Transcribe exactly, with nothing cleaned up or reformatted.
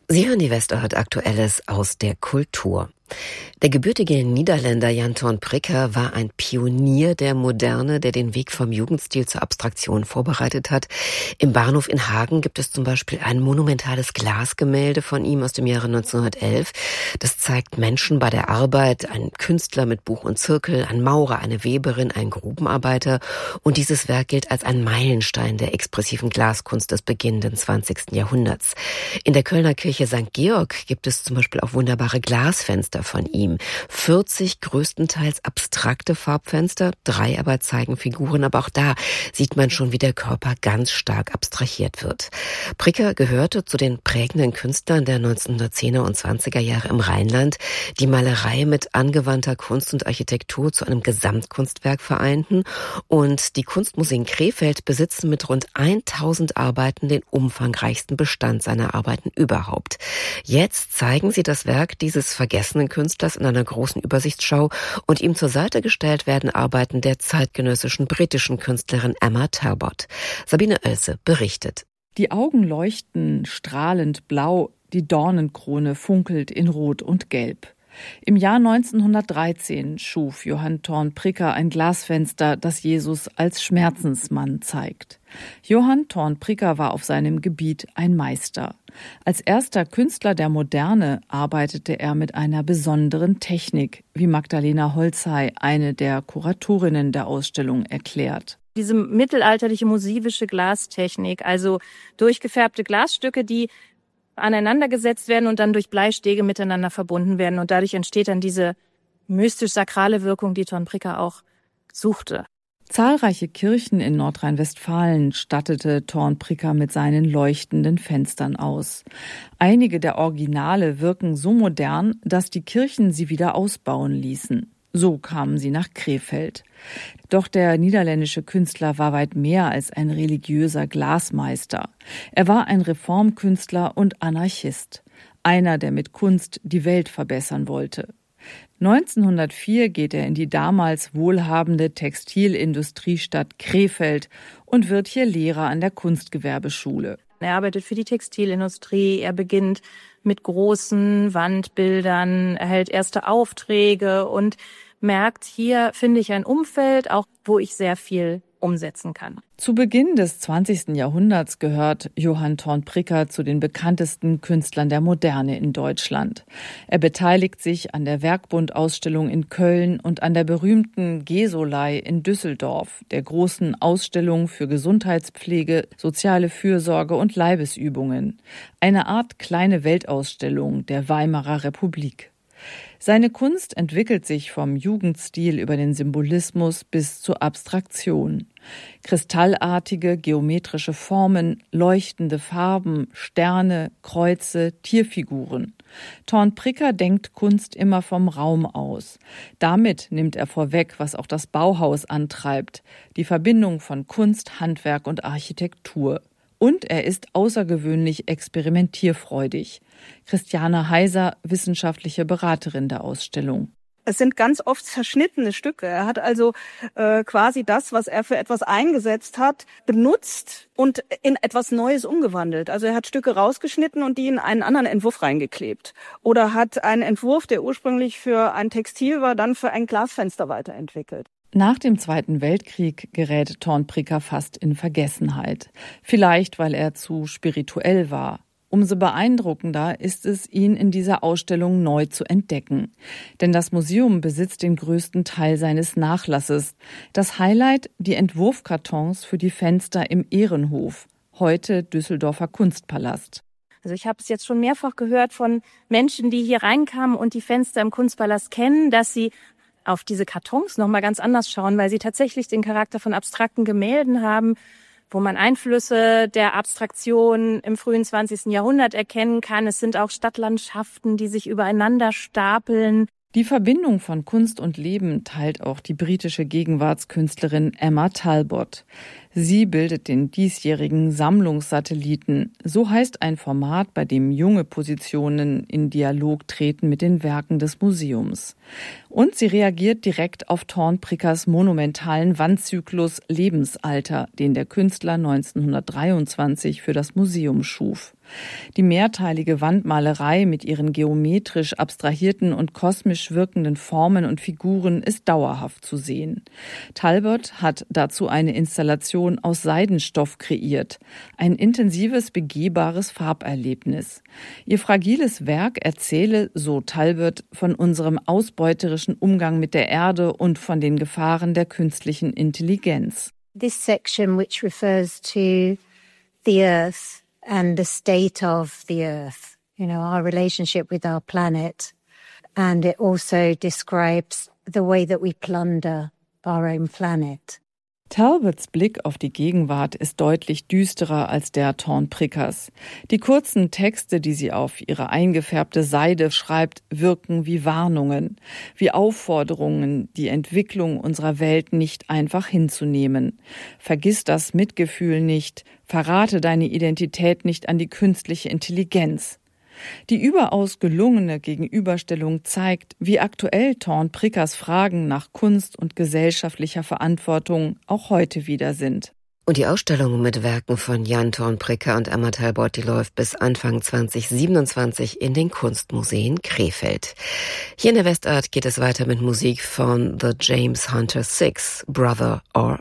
Sie hören die Westerhört Aktuelles aus der Kultur. Der gebürtige Niederländer Jan Thorn Prikker war ein Pionier der Moderne, der den Weg vom Jugendstil zur Abstraktion vorbereitet hat. Im Bahnhof in Hagen gibt es zum Beispiel ein monumentales Glasgemälde von ihm aus dem Jahre neunzehnhundertelf. Das zeigt Menschen bei der Arbeit, ein Künstler mit Buch und Zirkel, ein Maurer, eine Weberin, ein Grubenarbeiter. Und dieses Werk gilt als ein Meilenstein der expressiven Glaskunst des beginnenden zwanzigsten Jahrhunderts. In der Kölner Kirche Sankt Georg gibt es zum Beispiel auch wunderbare Glasfenster von ihm. vierzig größtenteils abstrakte Farbfenster, drei aber zeigen Figuren, aber auch da sieht man schon, wie der Körper ganz stark abstrahiert wird. Prikker gehörte zu den prägenden Künstlern der neunzehnhundertzehner und zwanziger Jahre im Rheinland, die Malerei mit angewandter Kunst und Architektur zu einem Gesamtkunstwerk vereinten, und die Kunstmuseen Krefeld besitzen mit rund tausend Arbeiten den umfangreichsten Bestand seiner Arbeiten überhaupt. Jetzt zeigen sie das Werk dieses vergessenen Künstlers in einer großen Übersichtsschau, und ihm zur Seite gestellt werden Arbeiten der zeitgenössischen britischen Künstlerin Emma Talbot. Sabine Oelze berichtet. Die Augen leuchten strahlend blau, die Dornenkrone funkelt in Rot und Gelb. Im Jahr neunzehnhundertdreizehn schuf Johann Thorn Prikker ein Glasfenster, das Jesus als Schmerzensmann zeigt. Johann Thorn Prikker war auf seinem Gebiet ein Meister. Als erster Künstler der Moderne arbeitete er mit einer besonderen Technik, wie Magdalena Holzhey, eine der Kuratorinnen der Ausstellung, erklärt. Diese mittelalterliche musivische Glastechnik, also durchgefärbte Glasstücke, die aneinandergesetzt werden und dann durch Bleistege miteinander verbunden werden. Und dadurch entsteht dann diese mystisch-sakrale Wirkung, die Thorn Prikker auch suchte. Zahlreiche Kirchen in Nordrhein-Westfalen stattete Thorn Prikker mit seinen leuchtenden Fenstern aus. Einige der Originale wirken so modern, dass die Kirchen sie wieder ausbauen ließen. So kamen sie nach Krefeld. Doch der niederländische Künstler war weit mehr als ein religiöser Glasmeister. Er war ein Reformkünstler und Anarchist. Einer, der mit Kunst die Welt verbessern wollte. neunzehnhundertvier geht er in die damals wohlhabende Textilindustriestadt Krefeld und wird hier Lehrer an der Kunstgewerbeschule. Er arbeitet für die Textilindustrie, er beginnt mit großen Wandbildern, erhält erste Aufträge und merkt, hier finde ich ein Umfeld, auch wo ich sehr viel umsetzen kann. Zu Beginn des zwanzigsten Jahrhunderts gehört Johann Thorn Prikker zu den bekanntesten Künstlern der Moderne in Deutschland. Er beteiligt sich an der Werkbund-Ausstellung in Köln und an der berühmten Gesolei in Düsseldorf, der großen Ausstellung für Gesundheitspflege, soziale Fürsorge und Leibesübungen. Eine Art kleine Weltausstellung der Weimarer Republik. Seine Kunst entwickelt sich vom Jugendstil über den Symbolismus bis zur Abstraktion. Kristallartige, geometrische Formen, leuchtende Farben, Sterne, Kreuze, Tierfiguren. Thorn Prikker denkt Kunst immer vom Raum aus. Damit nimmt er vorweg, was auch das Bauhaus antreibt, die Verbindung von Kunst, Handwerk und Architektur. Und er ist außergewöhnlich experimentierfreudig. Christiane Heiser, wissenschaftliche Beraterin der Ausstellung. Es sind ganz oft zerschnittene Stücke. Er hat also äh, quasi das, was er für etwas eingesetzt hat, benutzt und in etwas Neues umgewandelt. Also er hat Stücke rausgeschnitten und die in einen anderen Entwurf reingeklebt. Oder hat einen Entwurf, der ursprünglich für ein Textil war, dann für ein Glasfenster weiterentwickelt. Nach dem Zweiten Weltkrieg gerät Thorn Prikker fast in Vergessenheit. Vielleicht, weil er zu spirituell war. Umso beeindruckender ist es, ihn in dieser Ausstellung neu zu entdecken. Denn das Museum besitzt den größten Teil seines Nachlasses. Das Highlight, die Entwurfkartons für die Fenster im Ehrenhof, heute Düsseldorfer Kunstpalast. Also ich habe es jetzt schon mehrfach gehört von Menschen, die hier reinkamen und die Fenster im Kunstpalast kennen, dass sie auf diese Kartons nochmal ganz anders schauen, weil sie tatsächlich den Charakter von abstrakten Gemälden haben, wo man Einflüsse der Abstraktion im frühen zwanzigsten Jahrhundert erkennen kann. Es sind auch Stadtlandschaften, die sich übereinander stapeln. Die Verbindung von Kunst und Leben teilt auch die britische Gegenwartskünstlerin Emma Talbot. Sie bildet den diesjährigen Sammlungssatelliten. So heißt ein Format, bei dem junge Positionen in Dialog treten mit den Werken des Museums. Und sie reagiert direkt auf Thorn-Prickers monumentalen Wandzyklus Lebensalter, den der Künstler neunzehnhundertdreiundzwanzig für das Museum schuf. Die mehrteilige Wandmalerei mit ihren geometrisch abstrahierten und kosmisch wirkenden Formen und Figuren ist dauerhaft zu sehen. Talbot hat dazu eine Installation aus Seidenstoff kreiert. Ein intensives, begehbares Farberlebnis. Ihr fragiles Werk erzähle, so Talbot, von unserem ausbeuterischen Umgang mit der Erde und von den Gefahren der künstlichen Intelligenz. This section, which refers to the Earth and the state of the Earth, you know, our relationship with our planet. And it also describes the way that we plunder our own planet. Talbots Blick auf die Gegenwart ist deutlich düsterer als der Thorn-Prickers. Die kurzen Texte, die sie auf ihre eingefärbte Seide schreibt, wirken wie Warnungen, wie Aufforderungen, die Entwicklung unserer Welt nicht einfach hinzunehmen. Vergiss das Mitgefühl nicht, verrate deine Identität nicht an die künstliche Intelligenz. Die überaus gelungene Gegenüberstellung zeigt, wie aktuell Thorn-Prickers Fragen nach Kunst und gesellschaftlicher Verantwortung auch heute wieder sind. Und die Ausstellung mit Werken von Jan Thorn-Pricker und Emma Talbot, die läuft bis Anfang zwanzig siebenundzwanzig in den Kunstmuseen Krefeld. Hier in der Westart geht es weiter mit Musik von The James Hunter Six, Brother or